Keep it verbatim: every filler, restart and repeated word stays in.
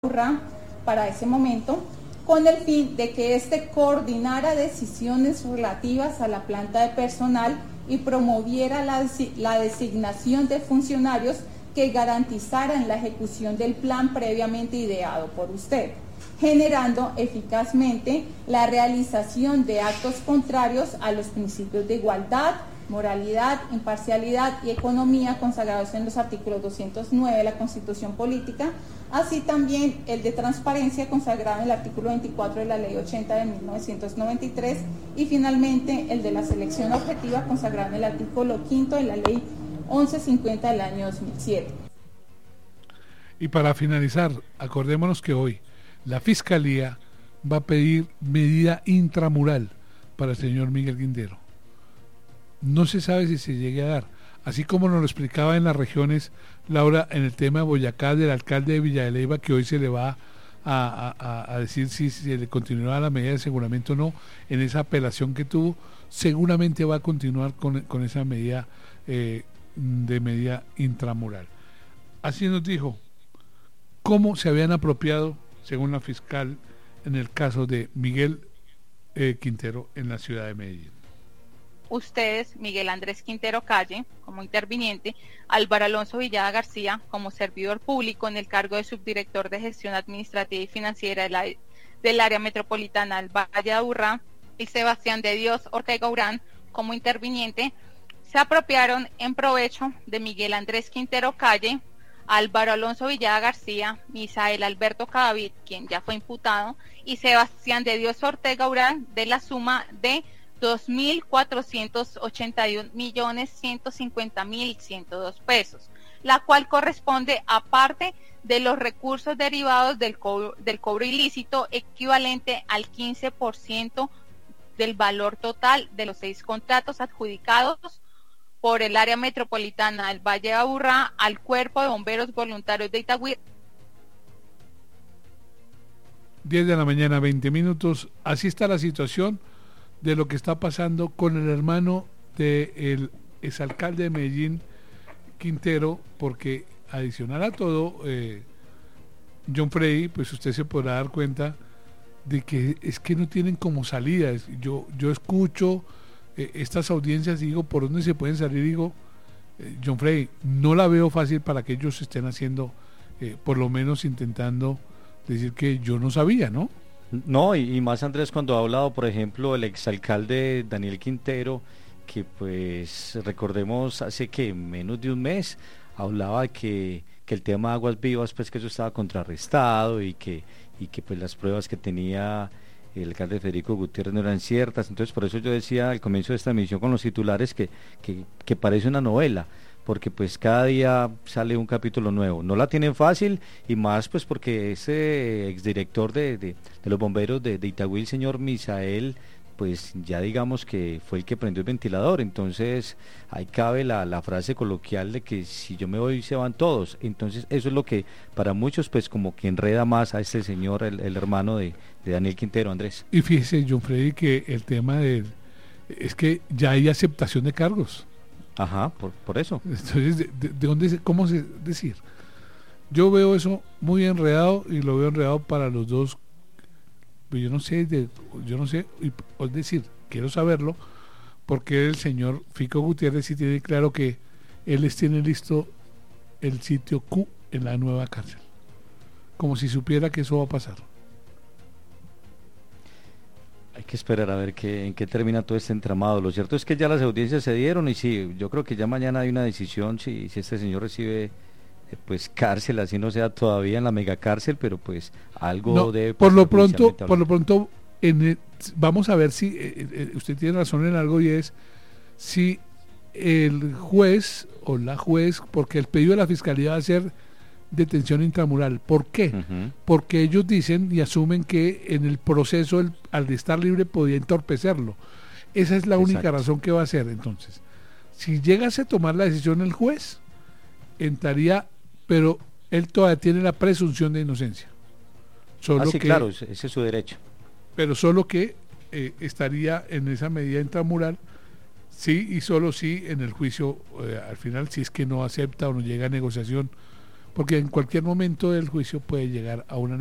Urra para ese momento, con el fin de que éste coordinara decisiones relativas a la planta de personal y promoviera la, la designación de funcionarios que garantizaran la ejecución del plan previamente ideado por usted, generando eficazmente la realización de actos contrarios a los principios de igualdad, moralidad, imparcialidad y economía consagrados en los artículos doscientos nueve de la Constitución Política, así también el de transparencia consagrado en el artículo veinticuatro de la Ley ochenta de mil novecientos noventa y tres y finalmente el de la selección objetiva consagrado en el artículo quinto de la Ley once cincuenta del año dos mil siete. Y para finalizar, acordémonos que hoy la Fiscalía va a pedir medida intramural para el señor Miguel Quintero. No se sabe si se llegue a dar, así como nos lo explicaba en las regiones Laura en el tema de Boyacá del alcalde de Villa de Leyva, que hoy se le va a, a, a decir si, si se le continuará la medida de aseguramiento o no, en esa apelación que tuvo, seguramente va a continuar con, con esa medida eh, de medida intramural. Así nos dijo cómo se habían apropiado, según la fiscal, en el caso de Miguel eh, Quintero en la ciudad de Medellín. Ustedes, Miguel Andrés Quintero Calle, como interviniente, Álvaro Alonso Villada García, como servidor público en el cargo de subdirector de gestión administrativa y financiera de la, del área metropolitana del Valle de Aburrá, y Sebastián de Dios Ortega Urán, como interviniente, se apropiaron en provecho de Miguel Andrés Quintero Calle, Álvaro Alonso Villada García, Misael Alberto Cadavid, quien ya fue imputado, y Sebastián de Dios Ortega Urán, de la suma de dos mil cuatrocientos ochenta y un millones ciento cincuenta mil ciento dos pesos, la cual corresponde a parte de los recursos derivados del cobro, del cobro ilícito, equivalente al quince por ciento del valor total de los seis contratos adjudicados por el área metropolitana del Valle de Aburrá al Cuerpo de Bomberos Voluntarios de Itagüí. diez de la mañana, veinte minutos. Así está la situación de lo que está pasando con el hermano del exalcalde de Medellín, Quintero, porque adicional a todo, eh, John Freddy, pues usted se podrá dar cuenta de que es que no tienen como salidas. Yo, yo escucho eh, estas audiencias y digo, ¿por dónde se pueden salir? Digo, eh, John Freddy, no la veo fácil para que ellos estén haciendo, eh, por lo menos intentando decir que yo no sabía, ¿no? No, y, y más Andrés, cuando ha hablado, por ejemplo, el exalcalde Daniel Quintero, que pues recordemos hace que menos de un mes hablaba de que, que el tema de aguas vivas, pues que eso estaba contrarrestado y que, y que pues las pruebas que tenía el alcalde Federico Gutiérrez no eran ciertas. Entonces por eso yo decía al comienzo de esta emisión con los titulares que, que, que parece una novela, porque pues cada día sale un capítulo nuevo. No la tienen fácil, y más pues porque ese exdirector de, de, de los bomberos de, de Itagüí, el señor Misael, pues ya digamos que fue el que prendió el ventilador. Entonces ahí cabe la, la frase coloquial de que si yo me voy se van todos. Entonces eso es lo que para muchos pues como que enreda más a este señor, el, el hermano de, de Daniel Quintero, Andrés. Y fíjese, John Freddy, que el tema de es que ya hay aceptación de cargos. Ajá, por, por eso. Entonces, ¿de, de, de dónde, se, cómo se decir? Yo veo eso muy enredado y lo veo enredado para los dos. Yo no sé, de, yo no sé, y, es decir, quiero saberlo, porque el señor Fico Gutiérrez sí tiene claro que él les tiene listo el sitio Q en la nueva cárcel, como si supiera que eso va a pasar. Hay que esperar a ver qué, en qué termina todo este entramado. Lo cierto es que ya las audiencias se dieron y sí, yo creo que ya mañana hay una decisión si, si este señor recibe eh, pues cárcel, así no sea todavía en la megacárcel, pero pues algo no, debe por lo pronto, por lo pronto en el, vamos a ver si eh, eh, usted tiene razón en algo, y es si el juez o la juez, porque el pedido de la fiscalía va a ser detención intramural. ¿Por qué? Uh-huh. Porque ellos dicen y asumen que en el proceso el, al estar libre podía entorpecerlo. Esa es la Exacto. única razón que va a hacer. Entonces, si llegase a tomar la decisión el juez, entraría, pero él todavía tiene la presunción de inocencia. Solo ah, sí, que, claro, ese es su derecho. Pero solo que eh, estaría en esa medida intramural, sí, y solo sí en el juicio, eh, al final, si es que no acepta o no llega a negociación porque en cualquier momento del juicio puede llegar a una